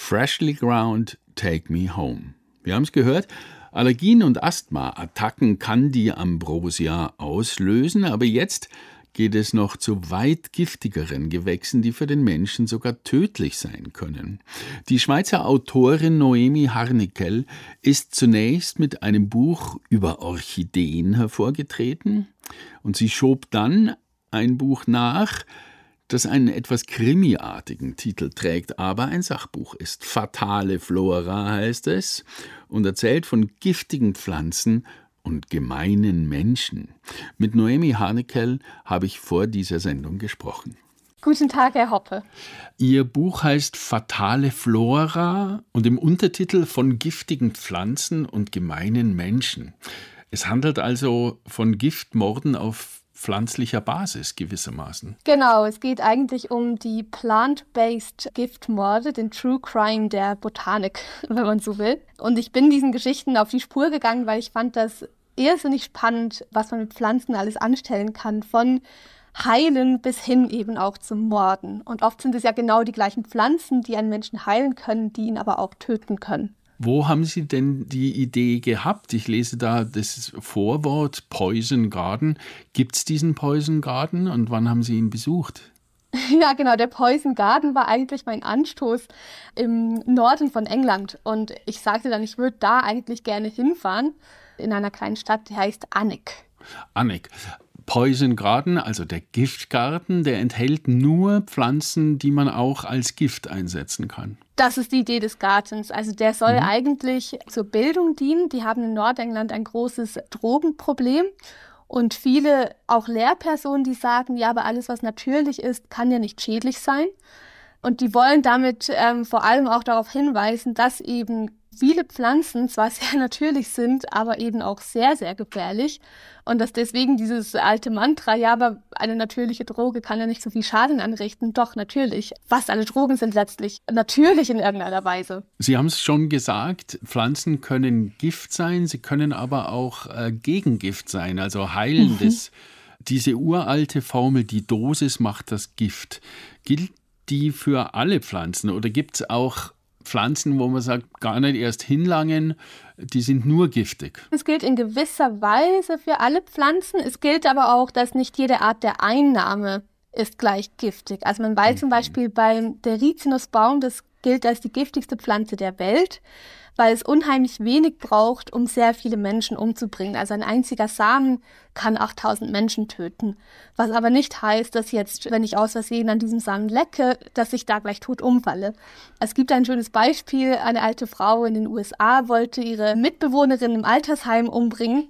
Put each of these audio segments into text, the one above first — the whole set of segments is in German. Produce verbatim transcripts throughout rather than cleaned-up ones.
Freshly ground, take me home. Wir haben es gehört, Allergien und Asthma-Attacken kann die Ambrosia auslösen, aber jetzt geht es noch zu weit giftigeren Gewächsen, die für den Menschen sogar tödlich sein können. Die Schweizer Autorin Noemi Harnikel ist zunächst mit einem Buch über Orchideen hervorgetreten und sie schob dann ein Buch nach, das einen etwas krimiartigen Titel trägt, aber ein Sachbuch ist. Fatale Flora heißt es und erzählt von giftigen Pflanzen und gemeinen Menschen. Mit Noemi Harnikel habe ich vor dieser Sendung gesprochen. Guten Tag, Herr Hoppe. Ihr Buch heißt Fatale Flora und im Untertitel von giftigen Pflanzen und gemeinen Menschen. Es handelt also von Giftmorden auf pflanzlicher Basis gewissermaßen. Genau, es geht eigentlich um die Plant-Based Giftmorde, den True Crime der Botanik, wenn man so will. Und ich bin diesen Geschichten auf die Spur gegangen, weil ich fand das irrsinnig spannend, was man mit Pflanzen alles anstellen kann, von heilen bis hin eben auch zum Morden. Und oft sind es ja genau die gleichen Pflanzen, die einen Menschen heilen können, die ihn aber auch töten können. Wo haben Sie denn die Idee gehabt? Ich lese da das Vorwort Poison Garden. Gibt es diesen Poison Garden und wann haben Sie ihn besucht? Ja, genau. Der Poison Garden war eigentlich mein Anstoß im Norden von England. Und ich sagte dann, ich würde da eigentlich gerne hinfahren, in einer kleinen Stadt, die heißt Alnwick. Alnwick. Poison Garden, also der Giftgarten, der enthält nur Pflanzen, die man auch als Gift einsetzen kann. Das ist die Idee des Gartens. Also der soll mhm. eigentlich zur Bildung dienen. Die haben in Nordengland ein großes Drogenproblem. Und viele, auch Lehrpersonen, die sagen, ja, aber alles, was natürlich ist, kann ja nicht schädlich sein. Und die wollen damit ähm, vor allem auch darauf hinweisen, dass eben viele Pflanzen zwar sehr natürlich sind, aber eben auch sehr, sehr gefährlich. Und dass deswegen dieses alte Mantra, ja, aber eine natürliche Droge kann ja nicht so viel Schaden anrichten. Doch, natürlich. Fast alle Drogen sind letztlich natürlich in irgendeiner Weise. Sie haben es schon gesagt, Pflanzen können Gift sein, sie können aber auch äh, Gegengift sein, also heilendes. Mhm. Diese uralte Formel, die Dosis macht das Gift. Gilt die für alle Pflanzen oder gibt es auch Pflanzen, wo man sagt, gar nicht erst hinlangen, die sind nur giftig? Es gilt in gewisser Weise für alle Pflanzen. Es gilt aber auch, dass nicht jede Art der Einnahme ist gleich giftig. Also man weiß mhm. zum Beispiel beim der Rizinusbaum, das gilt als die giftigste Pflanze der Welt, weil es unheimlich wenig braucht, um sehr viele Menschen umzubringen. Also ein einziger Samen kann achttausend Menschen töten. Was aber nicht heißt, dass jetzt, wenn ich aus Versehen an diesem Samen lecke, dass ich da gleich tot umfalle. Es gibt ein schönes Beispiel. Eine alte Frau in den U S A wollte ihre Mitbewohnerin im Altersheim umbringen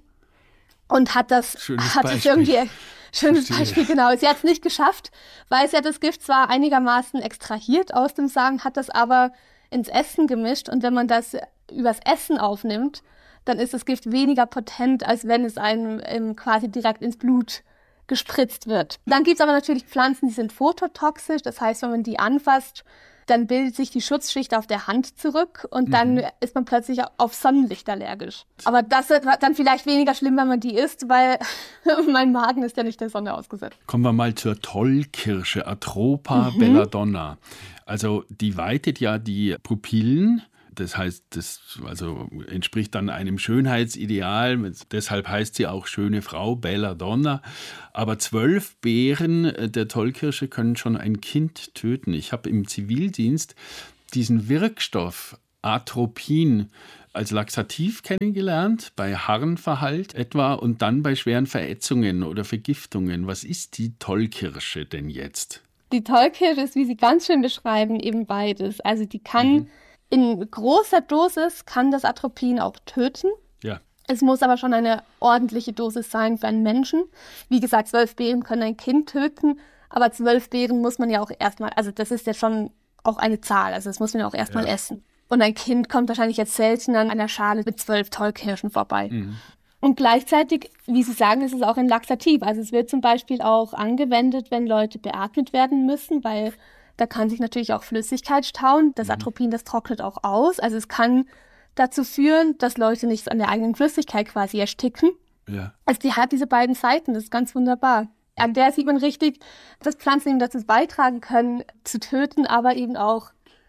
und hat das, schönes hat Beispiel. es irgendwie... Schönes Verstehe. Beispiel, genau. Sie hat es nicht geschafft, weil sie hat das Gift zwar einigermaßen extrahiert aus dem Samen, hat das aber ins Essen gemischt. Und wenn man das übers Essen aufnimmt, dann ist das Gift weniger potent, als wenn es einem ähm, quasi direkt ins Blut gespritzt wird. Dann gibt es aber natürlich Pflanzen, die sind phototoxisch. Das heißt, wenn man die anfasst, dann bildet sich die Schutzschicht auf der Hand zurück und dann mhm. ist man plötzlich auf Sonnenlicht allergisch. Aber das ist dann vielleicht weniger schlimm, wenn man die isst, weil mein Magen ist ja nicht der Sonne ausgesetzt. Kommen wir mal zur Tollkirsche, Atropa mhm. belladonna. Also die weitet ja die Pupillen. Das heißt, das also entspricht dann einem Schönheitsideal. Deshalb heißt sie auch schöne Frau, Belladonna. Aber zwölf Beeren der Tollkirsche können schon ein Kind töten. Ich habe im Zivildienst diesen Wirkstoff Atropin als Laxativ kennengelernt, bei Harnverhalt etwa und dann bei schweren Verätzungen oder Vergiftungen. Was ist die Tollkirsche denn jetzt? Die Tollkirsche ist, wie Sie ganz schön beschreiben, eben beides. Also die kann... Mhm. In großer Dosis kann das Atropin auch töten. Ja. Es muss aber schon eine ordentliche Dosis sein für einen Menschen. Wie gesagt, zwölf Beeren können ein Kind töten, aber zwölf Beeren muss man ja auch erstmal, also das ist ja schon auch eine Zahl, also das muss man ja auch erstmal ja. essen. Und ein Kind kommt wahrscheinlich jetzt selten an einer Schale mit zwölf Tollkirschen vorbei. Mhm. Und gleichzeitig, wie Sie sagen, ist es auch ein Laxativ. Also es wird zum Beispiel auch angewendet, wenn Leute beatmet werden müssen, weil da kann sich natürlich auch Flüssigkeit stauen. Das Atropin, das trocknet auch aus. Also es kann dazu führen, dass Leute nicht an der eigenen Flüssigkeit quasi ersticken. Ja. Also die hat diese beiden Seiten, das ist ganz wunderbar. An der sieht man richtig, dass Pflanzen eben dazu beitragen können, zu töten, aber eben auch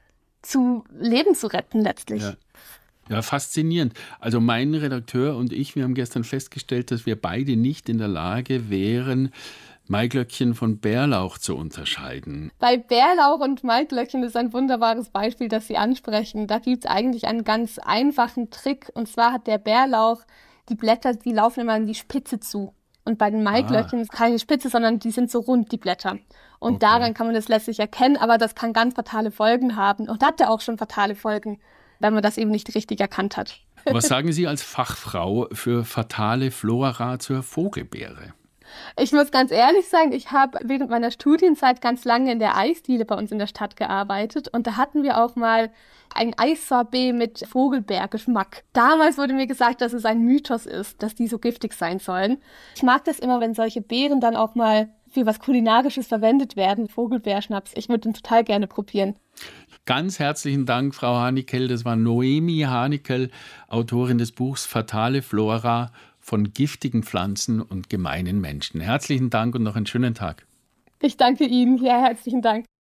zu Leben zu retten letztlich. Ja. Ja, faszinierend. Also mein Redakteur und ich, wir haben gestern festgestellt, dass wir beide nicht in der Lage wären, Maiglöckchen von Bärlauch zu unterscheiden. Bei Bärlauch und Maiglöckchen ist ein wunderbares Beispiel, das Sie ansprechen. Da gibt es eigentlich einen ganz einfachen Trick. Und zwar hat der Bärlauch, die Blätter, die laufen immer an die Spitze zu. Und bei den Maiglöckchen ah. ist keine Spitze, sondern die sind so rund, die Blätter. Und okay. daran kann man das letztlich erkennen, aber das kann ganz fatale Folgen haben. Und hat ja auch schon fatale Folgen, wenn man das eben nicht richtig erkannt hat. Was sagen Sie als Fachfrau für fatale Flora zur Vogelbeere? Ich muss ganz ehrlich sagen, ich habe während meiner Studienzeit ganz lange in der Eisdiele bei uns in der Stadt gearbeitet und da hatten wir auch mal ein Eissorbet mit Vogelbeergeschmack. Damals wurde mir gesagt, dass es ein Mythos ist, dass die so giftig sein sollen. Ich mag das immer, wenn solche Beeren dann auch mal für was Kulinarisches verwendet werden, Vogelbeerschnaps. Ich würde den total gerne probieren. Ganz herzlichen Dank, Frau Hanikel. Das war Noemi Hanikel, Autorin des Buchs Fatale Flora von giftigen Pflanzen und gemeinen Menschen. Herzlichen Dank und noch einen schönen Tag. Ich danke Ihnen. Ja, herzlichen Dank.